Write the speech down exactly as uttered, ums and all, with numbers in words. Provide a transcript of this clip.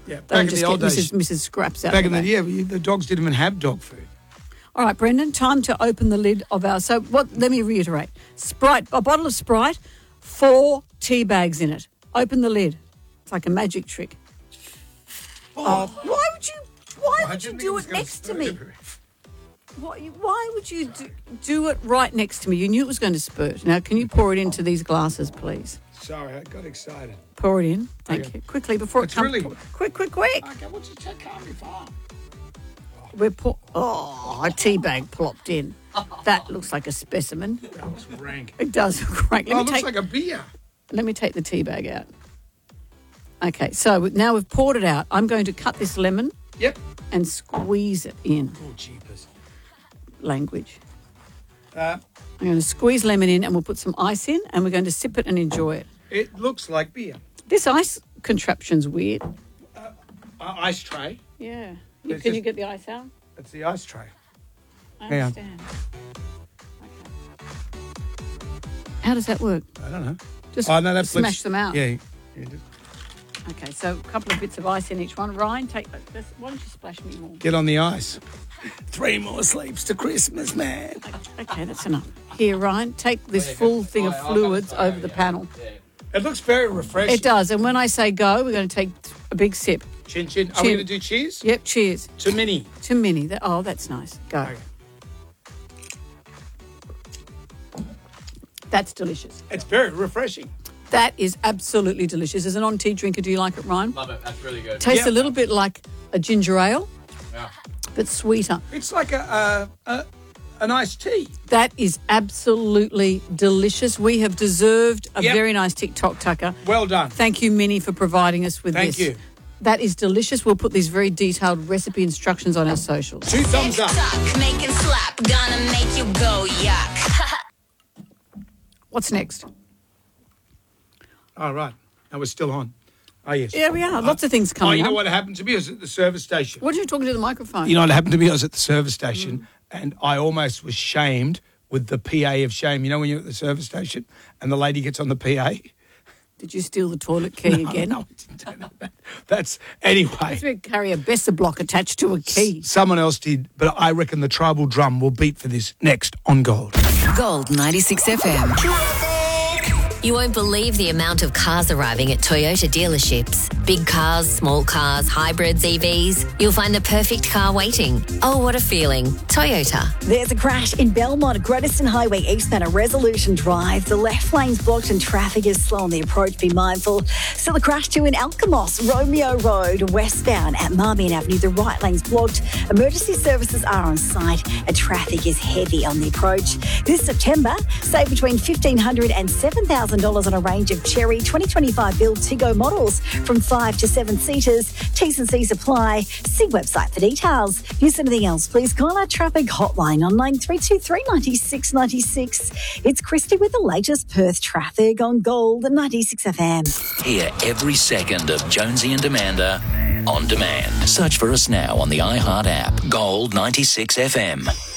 Yeah, back Don't in just the old get days. Missus Missus Scraps out Back of in the the yeah, you- the dogs didn't even have dog food. All right, Brendan, time to open the lid of our... So what? Let me reiterate. Sprite, a bottle of Sprite, four tea bags in it. Open the lid. It's like a magic trick. Oh, why would you... Why I would you didn't think do was it gonna next to spurt me? everywhere. Why, why would you do, do it right next to me? You knew it was going to spurt. Now, can you pour it into these glasses, please? Sorry, I got excited. Pour it in. Thank Okay. you. Quickly, before It's it comes... really- Quick, quick, quick. Okay, what's it take calm me for? We're pour... Oh, a tea bag plopped in. That looks like a specimen. That was rank. It does look great. Let Oh, me it looks take... like a beer. Let me take the tea bag out. Okay, so now we've poured it out. I'm going to cut this lemon Yep. and squeeze it in. Oh, jeepers. Language. Uh, I'm going to squeeze lemon in and we'll put some ice in and we're going to sip it and enjoy it. it looks like beer. This ice contraption's weird. Uh, ice tray. Yeah. You, It's can you just- get the ice out? It's the ice tray. I Hang on. understand. Okay. How does that work? I don't know. Just Oh, no, that smash flips- them out. Yeah. yeah just Okay, so a couple of bits of ice in each one. Ryan, take. This, why don't you splash me more? get on the ice. Three more sleeps to Christmas, man. Okay, that's enough. Here, Ryan, take this full thing of fluids over the panel. It looks very refreshing. It does, and when I say go, we're going to take a big sip. Chin chin. Are Chin. we going to do cheers? Yep, cheers. To Minnie. To Minnie. That, oh, that's nice. Go. Okay. That's delicious. It's very refreshing. That is absolutely delicious. As a non-tea drinker, do you like it, Ryan? Love it. That's really good. Tastes Yep. a little bit like a ginger ale, Yeah. but sweeter. It's like a, a, a an iced tea. That is absolutely delicious. We have deserved a Yep. very nice TikTok tucker. Well done. Thank you, Minnie, for providing us with Thank this. you. That is delicious. We'll put these very detailed recipe instructions on our socials. Two thumbs up. TikTok, make it slap, gonna make you go yuck. What's next? All right. Now we're still on. Oh, yes. Yeah, we are. Lots of things Oh, coming you know up. what happened to me? I was at the service station. What are you talking to the microphone? You know what happened to me? I was at the service station and I almost was shamed with the P A of shame. You know when you're at the service station and the lady gets on the P A? Did you steal the toilet key again? No, I didn't do that. That's, anyway, We carry a Besser block attached to a key. someone else did, but I reckon the tribal drum will beat for this next on Gold. Gold ninety-six F M. You won't believe the amount of cars arriving at Toyota dealerships. Big cars, small cars, hybrids, E Vs. You'll find the perfect car waiting. Oh, what a feeling. Toyota. There's a crash in Belmont, Greateston Highway eastbound at Resolution Drive. The left lane's blocked and traffic is slow on the approach. Be mindful. Still a crash too in Alkimos, Romeo Road, westbound at Marmion Avenue. The right lane's blocked. Emergency services are on site and traffic is heavy on the approach. This September, save between fifteen hundred dollars and seven thousand dollars on a range of Cherry twenty twenty-five build Tiggo models from five to seven seaters. T's and C's apply. See website for details. Use anything else, please call our traffic hotline on nine three two three, nine six nine six. It's Christy with the latest Perth traffic on Gold ninety-six F M. Hear every second of Jonesy and Amanda on demand. Search for us now on the iHeart app. Gold ninety-six F M.